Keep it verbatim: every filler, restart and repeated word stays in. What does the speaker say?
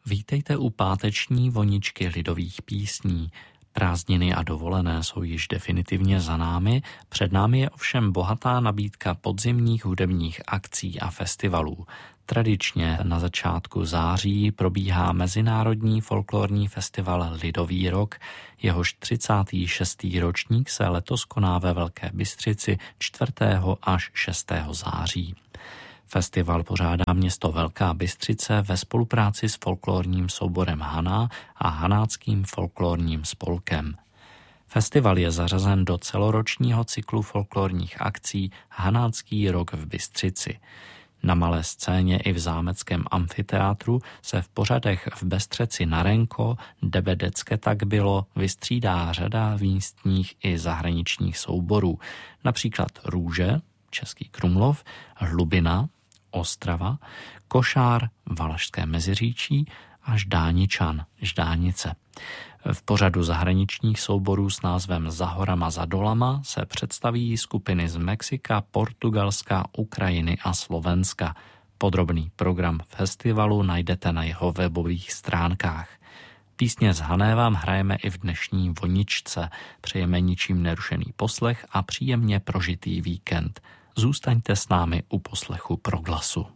Vítejte u páteční voničky lidových písní. Prázdniny a dovolené jsou již definitivně za námi, před námi je ovšem bohatá nabídka podzimních hudebních akcí a festivalů. Tradičně na začátku září probíhá Mezinárodní folklorní festival Lidový rok, jehož třicátý šestý ročník se letos koná ve Velké Bystřici čtvrtého až šestého září. Festival pořádá město Velká Bystřice ve spolupráci s folklorním souborem Haná a Hanáckým folklorním spolkem. Festival je zařazen do celoročního cyklu folklorních akcí Hanácký rok v Bystřici. Na malé scéně i v zámeckém amfiteátru se v pořadech v Bestřeci na Renko, Debedecke tak bylo, vystřídá řada místních i zahraničních souborů, například Růže, Český Krumlov, Hlubina, Ostrava, Košár, Valašské Meziříčí a Ždáničan, Ždánice. V pořadu zahraničních souborů s názvem Za horama za dolama se představí skupiny z Mexika, Portugalska, Ukrajiny a Slovenska. Podrobný program festivalu najdete na jeho webových stránkách. Písně z Hané vám hrajeme i v dnešní voničce. Přejeme ničím nerušený poslech a příjemně prožitý víkend. Zůstaňte s námi u poslechu Proglasu.